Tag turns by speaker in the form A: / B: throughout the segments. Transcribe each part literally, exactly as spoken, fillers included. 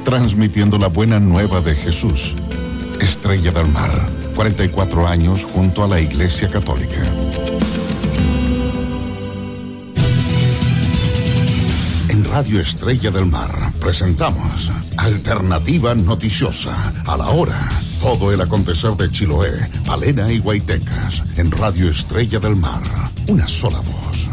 A: transmitiendo la buena nueva de Jesús. Estrella del Mar, cuarenta y cuatro años junto a la Iglesia Católica. En Radio Estrella del Mar presentamos Alternativa Noticiosa, a la hora. Todo el acontecer de Chiloé, Palena y Guaitecas. En Radio Estrella del Mar, una sola voz.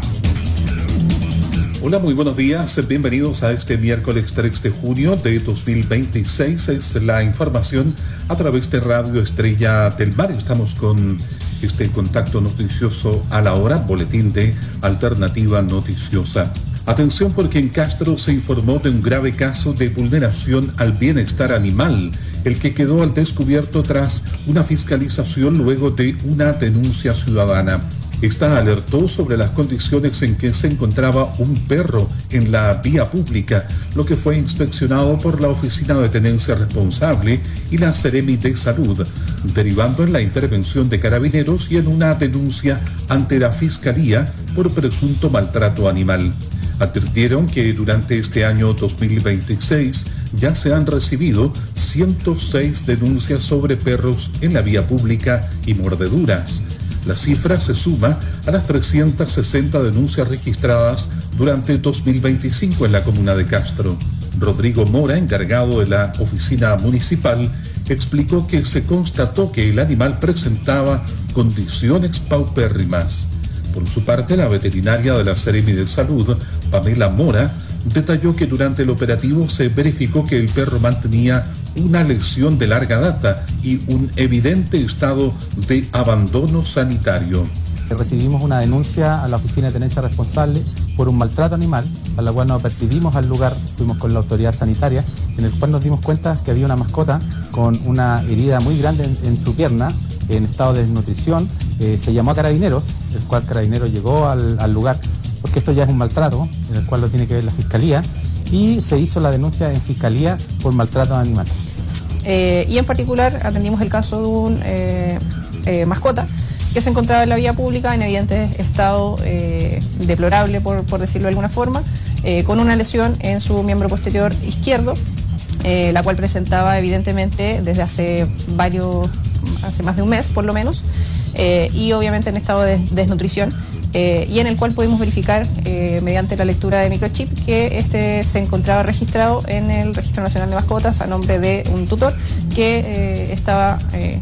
B: Hola, muy buenos días. Bienvenidos a este miércoles tres de junio de dos mil veintiséis. Es la información a través de Radio Estrella del Mar. Estamos con este contacto noticioso a la hora, boletín de Alternativa Noticiosa. Atención, porque en Castro se informó de un grave caso de vulneración al bienestar animal, el que quedó al descubierto tras una fiscalización luego de una denuncia ciudadana. Esta alertó sobre las condiciones en que se encontraba un perro en la vía pública, lo que fue inspeccionado por la Oficina de Tenencia Responsable y la Seremi de Salud, derivando en la intervención de Carabineros y en una denuncia ante la Fiscalía por presunto maltrato animal. Advirtieron que durante este año dos mil veintiséis ya se han recibido ciento seis denuncias sobre perros en la vía pública y mordeduras. La cifra se suma a las trescientas sesenta denuncias registradas durante dos mil veinticinco en la comuna de Castro. Rodrigo Mora, encargado de la oficina municipal, explicó que se constató que el animal presentaba condiciones paupérrimas. Por su parte, la veterinaria de la Seremi de Salud, Pamela Mora, detalló que durante el operativo se verificó que el perro mantenía una lesión de larga data y un evidente estado de abandono sanitario.
C: Recibimos una denuncia a la Oficina de Tenencia Responsable por un maltrato animal, a la cual nos apercibimos al lugar, fuimos con la autoridad sanitaria, en el cual nos dimos cuenta que había una mascota con una herida muy grande en, en su pierna, en estado de desnutrición. Eh, se llamó a Carabineros, el cual Carabineros llegó al, al lugar, porque esto ya es un maltrato, en el cual lo tiene que ver la Fiscalía, y se hizo la denuncia en Fiscalía por maltrato animal.
D: Eh, y en particular atendimos el caso de un eh, eh, mascota que se encontraba en la vía pública en evidente estado eh, deplorable, por, por decirlo de alguna forma, eh, con una lesión en su miembro posterior izquierdo, eh, la cual presentaba evidentemente desde hace varios, hace más de un mes por lo menos, eh, y obviamente en estado de desnutrición. Eh, y en el cual pudimos verificar eh, mediante la lectura de microchip que este se encontraba registrado en el Registro Nacional de Mascotas a nombre de un tutor que eh, estaba eh,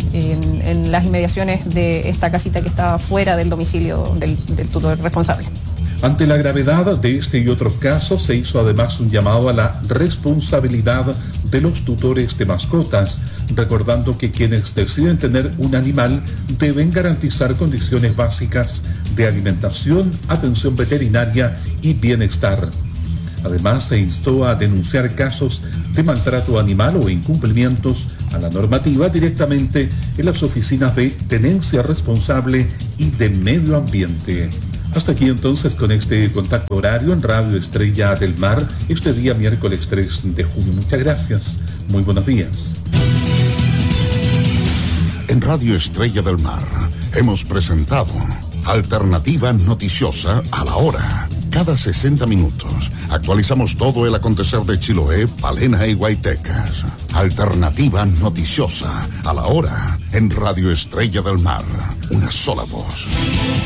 D: en, en las inmediaciones de esta casita que estaba fuera del domicilio del, del tutor responsable.
B: Ante la gravedad de este y otros casos, se hizo además un llamado a la responsabilidad de los tutores de mascotas, recordando que quienes deciden tener un animal deben garantizar condiciones básicas de alimentación, atención veterinaria y bienestar. Además, se instó a denunciar casos de maltrato animal o incumplimientos a la normativa directamente en las oficinas de Tenencia Responsable y de Medio Ambiente. Hasta aquí entonces con este contacto horario en Radio Estrella del Mar, este día miércoles tres de junio. Muchas gracias. Muy buenos días.
A: En Radio Estrella del Mar hemos presentado Alternativa Noticiosa, a la hora. Cada sesenta minutos actualizamos todo el acontecer de Chiloé, Palena y Guaitecas. Alternativa Noticiosa, a la hora. En Radio Estrella del Mar, una sola voz.